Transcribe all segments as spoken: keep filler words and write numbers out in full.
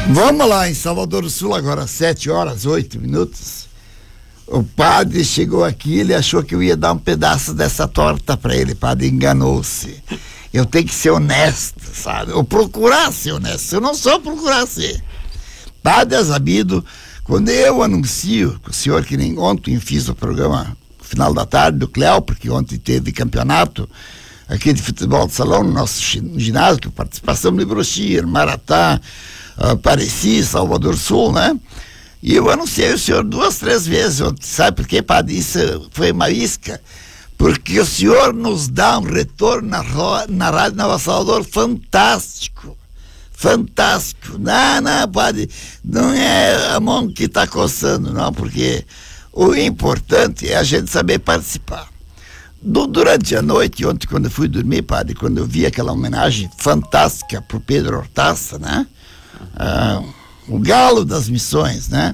Vamos lá, em Salvador do Sul, agora sete horas, oito minutos. O padre chegou aqui, ele achou que eu ia dar um pedaço dessa torta para ele. Padre, enganou-se. Eu tenho que ser honesto, sabe? Ou procurar ser honesto. Eu não sou procurar ser. Padre Azabido, quando eu anuncio com o senhor, que nem ontem fiz o programa no final da tarde do Cléo, porque ontem teve campeonato aqui de futebol de salão no nosso ginásio, que participação de Brochir, Maratá, Apareci, Salvador Sul, né? E eu anunciei o senhor duas, três vezes. Sabe por quê, padre? Isso foi uma isca. Porque o senhor nos dá um retorno na, na Rádio Nova Salvador fantástico. Fantástico. Não, não, padre, não é a mão que está coçando, não, porque o importante é a gente saber participar. Do, durante a noite, ontem, quando eu fui dormir, padre, quando eu vi aquela homenagem fantástica para o Pedro Hortaça, né? Ah, o galo das missões, né?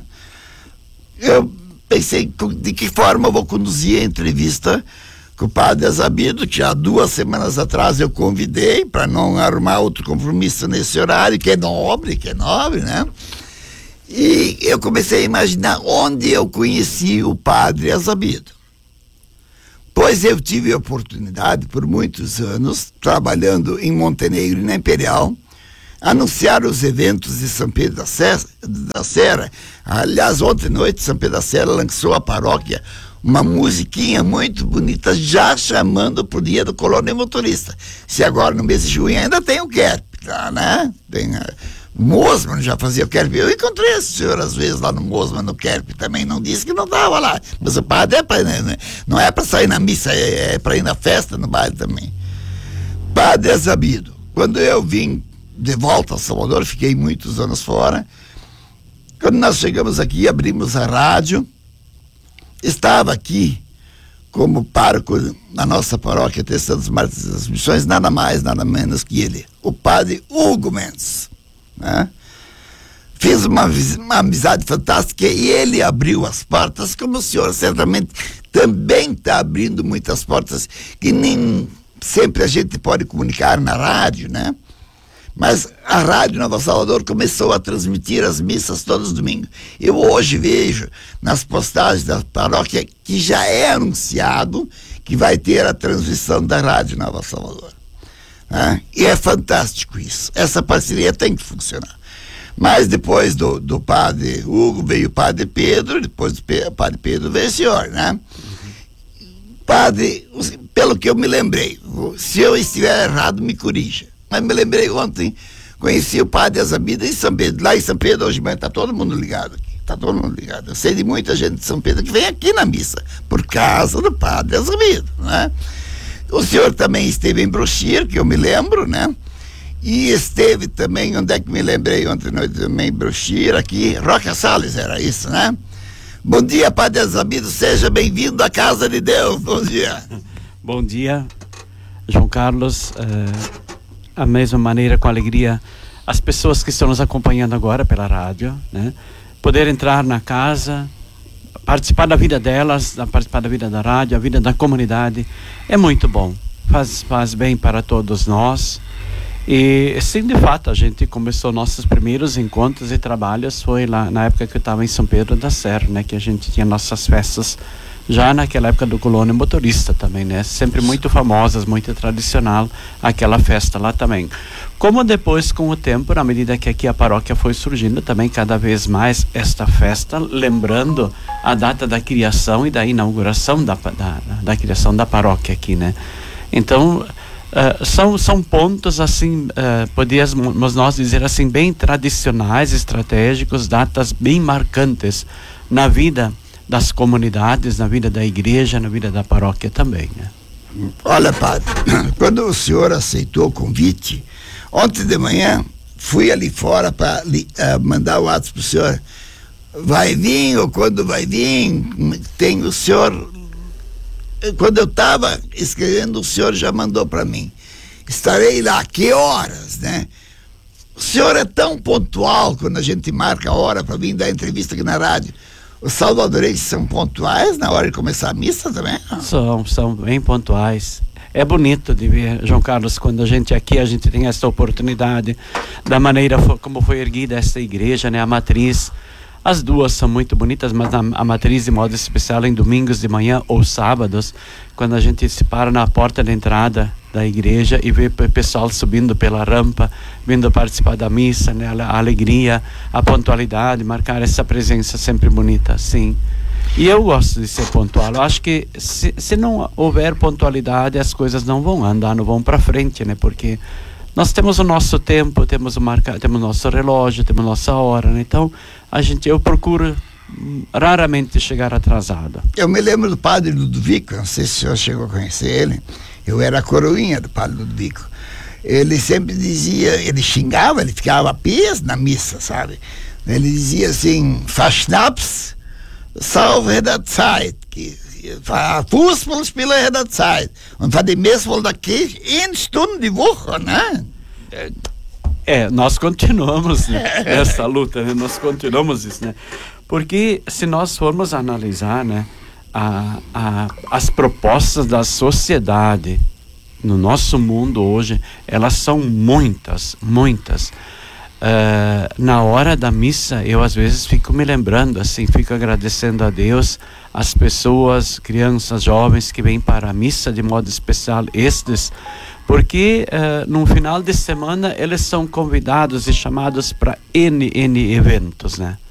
Eu pensei de que forma eu vou conduzir a entrevista com o padre Azabido, que há duas semanas atrás eu convidei para não arrumar outro compromisso nesse horário, que é nobre, que é nobre, né? E eu comecei a imaginar onde eu conheci o padre Azabido. Pois eu tive a oportunidade, por muitos anos, trabalhando em Montenegro e na Imperial, anunciar os eventos de São Pedro da Serra, da Serra. Aliás, ontem à noite, São Pedro da Serra lançou a paróquia uma musiquinha muito bonita, já chamando para o dia do colônia motorista. Se agora, no mês de junho, ainda tem o Kerp, tá, né? Tem a, o Mosman já fazia o Kerp. Eu encontrei esse senhor, às vezes, lá no Mosman, no Kerp também. Não disse que não estava lá. Mas o padre é pra, né? Não é para sair na missa, é, é para ir na festa no baile também. Padre Azabido, quando eu vim de volta a Salvador, fiquei muitos anos fora. Quando nós chegamos aqui, abrimos a rádio, estava aqui como pároco na nossa paróquia de Santos Martins das Missões, nada mais, nada menos que ele, o padre Hugo Mendes, né? Fiz uma, uma amizade fantástica e ele abriu as portas, como o senhor certamente também está abrindo muitas portas que nem sempre a gente pode comunicar na rádio, né? Mas a Rádio Nova Salvador começou a transmitir as missas todos os domingos. Eu hoje vejo nas postagens da paróquia que já é anunciado que vai ter a transmissão da Rádio Nova Salvador. Né? E é fantástico isso. Essa parceria tem que funcionar. Mas depois do, do padre Hugo veio o padre Pedro, depois do padre Pedro veio o senhor, né? Padre, pelo que eu me lembrei, se eu estiver errado, me corrija. Mas me lembrei ontem, conheci o padre Azabido em São Pedro. Lá em São Pedro, hoje de manhã, está todo mundo ligado aqui. Está todo mundo ligado. Eu sei de muita gente de São Pedro que vem aqui na missa, por causa do padre Azabido, né? O senhor também esteve em Brochir, que eu me lembro, né? E esteve também, onde é que me lembrei ontem noite também, em Brochir, aqui, Roca Salles, era isso, né? Bom dia, padre Azabido, seja bem-vindo à casa de Deus. Bom dia. Bom dia, João Carlos. Uh... A mesma maneira, com alegria, as pessoas que estão nos acompanhando agora pela rádio, né? Poder entrar na casa, participar da vida delas, participar da vida da rádio, a vida da comunidade, é muito bom. Faz, faz bem para todos nós. E sim, de fato, a gente começou nossos primeiros encontros e trabalhos, foi lá na época que eu estava em São Pedro da Serra, né? Que a gente tinha nossas festas já naquela época do colônia motorista também, né? Sempre muito famosas, muito tradicional aquela festa lá também. Como depois, com o tempo, na medida que aqui a paróquia foi surgindo, também cada vez mais esta festa, lembrando a data da criação e da inauguração da, da, da criação da paróquia aqui, né? Então, uh, são, são pontos assim, uh, podíamos nós dizer assim, bem tradicionais, estratégicos, datas bem marcantes na vida das comunidades, na vida da igreja, na vida da paróquia também, né? Olha, padre, quando o senhor aceitou o convite, ontem de manhã fui ali fora para uh, mandar o WhatsApp para o senhor. Vai vir, ou quando vai vir, tem o senhor. Quando eu estava escrevendo, o senhor já mandou para mim. Estarei lá, que horas, né? O senhor é tão pontual quando a gente marca a hora para vir dar entrevista aqui na rádio. Os salvadorenses são pontuais na hora de começar a missa também? São, são bem pontuais. É bonito de ver, João Carlos, quando a gente aqui, a gente tem essa oportunidade, da maneira fo- como foi erguida essa igreja, né? A matriz, as duas são muito bonitas, mas a, a matriz de modo especial em domingos de manhã ou sábados, quando a gente se para na porta da entrada da igreja e vê o pessoal subindo pela rampa, vindo participar da missa, né? A, a alegria, a pontualidade, marcar essa presença sempre bonita, sim. E eu gosto de ser pontual. Eu acho que se, se não houver pontualidade, as coisas não vão andar, não vão para frente, né? Porque nós temos o nosso tempo, temos o marca, temos o nosso relógio, temos a nossa hora, né? Então, a gente, eu procuro hum, raramente chegar atrasado. Eu me lembro do padre Ludovico, não sei se o senhor chegou a conhecer ele. Eu era a coroinha do padre Ludovico. Ele sempre dizia, ele xingava, ele ficava pés na missa, sabe? Ele dizia assim, Verschnaps, Sauber der Zeit. Fußball spielen der Zeit. Und von dem Mess wohl daqui, uma Stunde die Woche, né? É, nós continuamos, né, essa luta, né? Nós continuamos isso, né? Porque se nós formos analisar, né, a, a, as propostas da sociedade no nosso mundo hoje, elas são muitas, muitas. Uh, na hora da missa, eu às vezes fico me lembrando, assim, fico agradecendo a Deus, as pessoas, crianças, jovens que vêm para a missa de modo especial, estes, porque uh, no final de semana eles são convidados e chamados para N, N eventos, né?